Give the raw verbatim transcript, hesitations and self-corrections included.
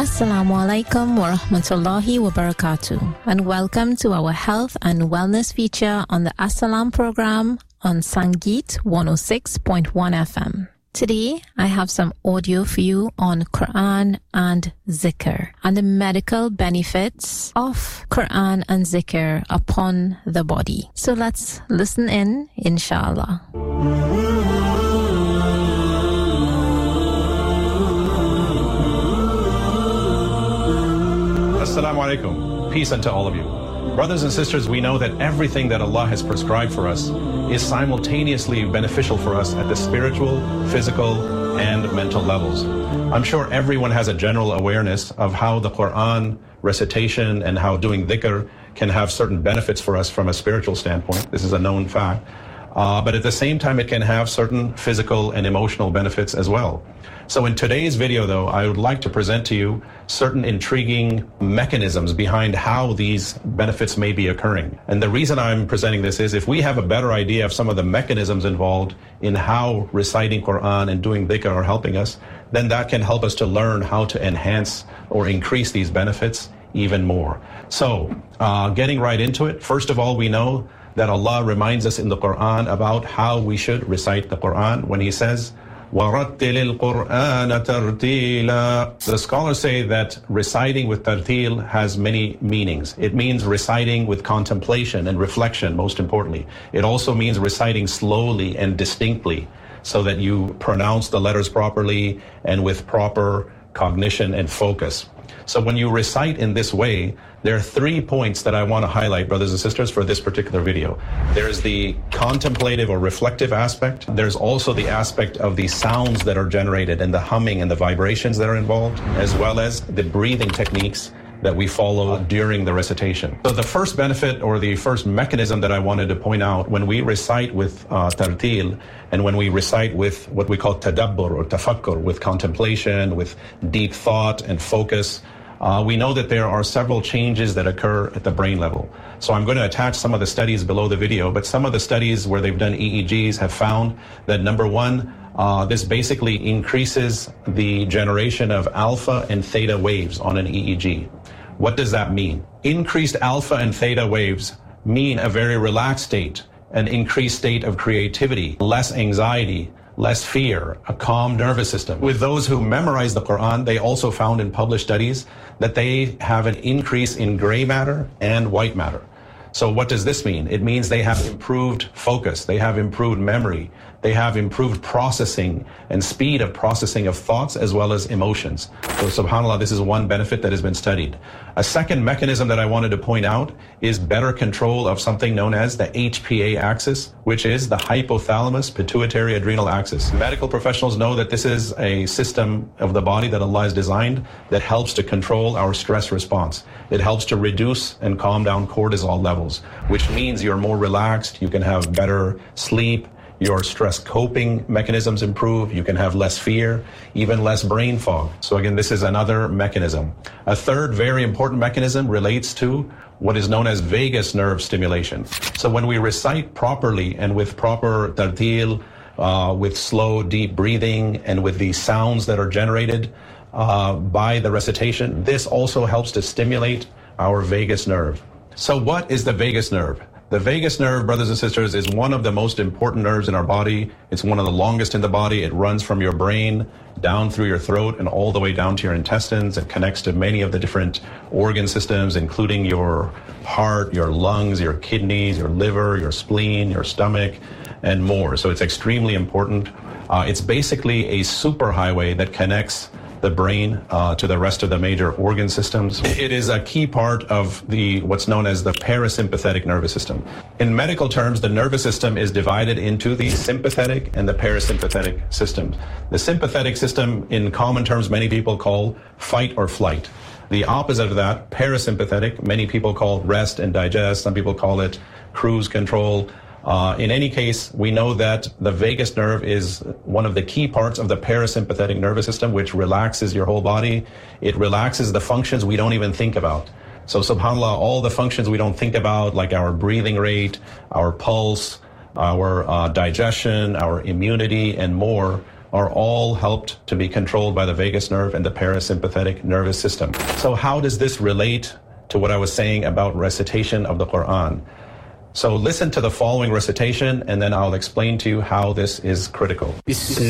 Assalamu alaikum wa rahmatullahi wa barakatuh, and welcome to our health and wellness feature on the Assalam program on Sangeet one oh six point one F M. Today, I have some audio for you on Quran and Zikr and the medical benefits of Quran and Zikr upon the body. So let's listen in, inshallah. Assalamu alaikum. Peace unto all of you. Brothers and sisters, we know that everything that Allah has prescribed for us is simultaneously beneficial for us at the spiritual, physical, and mental levels. I'm sure everyone has a general awareness of how the Quran recitation and how doing dhikr can have certain benefits for us from a spiritual standpoint. This is a known fact. Uh, but at the same time, it can have certain physical and emotional benefits as well. So in today's video, though, I would like to present to you certain intriguing mechanisms behind how these benefits may be occurring. And the reason I'm presenting this is if we have a better idea of some of the mechanisms involved in how reciting Quran and doing dhikr are helping us, then that can help us to learn how to enhance or increase these benefits even more. So uh, getting right into it, first of all, we know that Allah reminds us in the Quran about how we should recite the Quran when He says, وَرَتِّلِ الْقُرْآنَ تَرْتِيلًا. The scholars say that reciting with tartil has many meanings. It means reciting with contemplation and reflection, most importantly. It also means reciting slowly and distinctly so that you pronounce the letters properly and with proper cognition and focus. So when you recite in this way, there are three points that I want to highlight, brothers and sisters, for this particular video. There's the contemplative or reflective aspect. There's also the aspect of the sounds that are generated and the humming and the vibrations that are involved, as well as the breathing techniques that we follow during the recitation. So the first benefit or the first mechanism that I wanted to point out when we recite with uh, tartil and when we recite with what we call tadabbur or tafakkur, with contemplation, with deep thought and focus, uh, we know that there are several changes that occur at the brain level. So I'm going to attach some of the studies below the video, but some of the studies where they've done E E Gs have found that number one, Uh, this basically increases the generation of alpha and theta waves on an E E G. What does that mean? Increased alpha and theta waves mean a very relaxed state, an increased state of creativity, less anxiety, less fear, a calm nervous system. With those who memorize the Quran, they also found in published studies that they have an increase in gray matter and white matter. So what does this mean? It means they have improved focus, they have improved memory, they have improved processing and speed of processing of thoughts as well as emotions. So subhanAllah, this is one benefit that has been studied. A second mechanism that I wanted to point out is better control of something known as the H P A axis, which is the hypothalamus pituitary adrenal axis. Medical professionals know that this is a system of the body that Allah has designed that helps to control our stress response. It helps to reduce and calm down cortisol levels, which means you're more relaxed, you can have better sleep, your stress coping mechanisms improve, you can have less fear, even less brain fog. So again, this is another mechanism. A third very important mechanism relates to what is known as vagus nerve stimulation. So when we recite properly and with proper tartil, uh, with slow, deep breathing, and with the sounds that are generated uh, by the recitation, this also helps to stimulate our vagus nerve. So what is the vagus nerve? The vagus nerve, brothers and sisters, is one of the most important nerves in our body. It's one of the longest in the body. It runs from your brain down through your throat and all the way down to your intestines. It connects to many of the different organ systems, including your heart, your lungs, your kidneys, your liver, your spleen, your stomach, and more. So it's extremely important. Uh, it's basically a superhighway that connects the brain uh, to the rest of the major organ systems. It is a key part of the what's known as the parasympathetic nervous system. In medical terms, the nervous system is divided into the sympathetic and the parasympathetic systems. The sympathetic system, in common terms, many people call fight or flight. The opposite of that, parasympathetic, many people call rest and digest. Some people call it cruise control. Uh, in any case, we know that the vagus nerve is one of the key parts of the parasympathetic nervous system, which relaxes your whole body. It relaxes the functions we don't even think about. So subhanAllah, all the functions we don't think about, like our breathing rate, our pulse, our uh, digestion, our immunity, and more, are all helped to be controlled by the vagus nerve and the parasympathetic nervous system. So how does this relate to what I was saying about recitation of the Quran? So listen to the following recitation, and then I'll explain to you how this is critical.